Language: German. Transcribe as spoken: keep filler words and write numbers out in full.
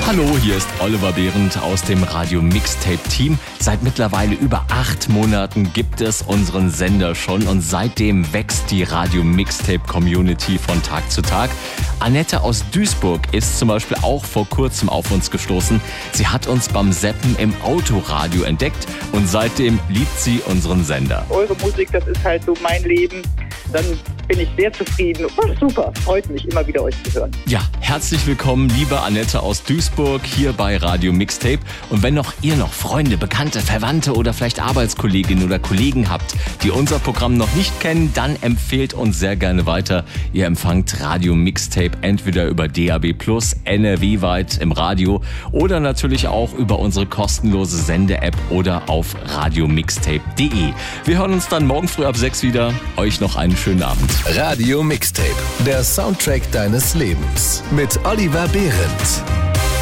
Hallo, hier ist Oliver Behrendt aus dem Radio Mixtape Team. Seit mittlerweile über acht Monaten gibt es unseren Sender schon und seitdem wächst die Radio Mixtape Community von Tag zu Tag. Annette aus Duisburg ist zum Beispiel auch vor kurzem auf uns gestoßen. Sie hat uns beim Zappen im Autoradio entdeckt und seitdem liebt sie unseren Sender. Eure Musik, das ist halt so mein Leben. Dann bin ich sehr zufrieden. Oh, super, freut mich immer wieder euch zu hören. Ja, herzlich willkommen, liebe Annette aus Duisburg, hier bei Radio Mixtape. Und wenn noch ihr noch Freunde, Bekannte, Verwandte oder vielleicht Arbeitskolleginnen oder Kollegen habt, die unser Programm noch nicht kennen, dann empfehlt uns sehr gerne weiter. Ihr empfangt Radio Mixtape entweder über D A B plus, N R W-weit im Radio oder natürlich auch über unsere kostenlose Sende-App oder auf radiomixtape punkt de. Wir hören uns dann morgen früh ab sechs wieder. Euch noch einen schönen Abend. Radio Mixtape, der Soundtrack deines Lebens mit Oliver Behrendt.